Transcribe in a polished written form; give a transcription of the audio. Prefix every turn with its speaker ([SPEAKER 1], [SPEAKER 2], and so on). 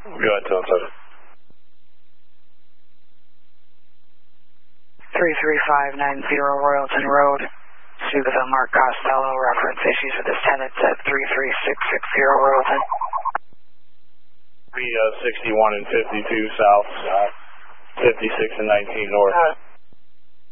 [SPEAKER 1] Go ahead, tell us.
[SPEAKER 2] 33590 Royalton Road, speak with Mark Costello, reference issues with his tenants at 33660 Royalton.
[SPEAKER 1] 61 and 52 south, 56 and 19 north.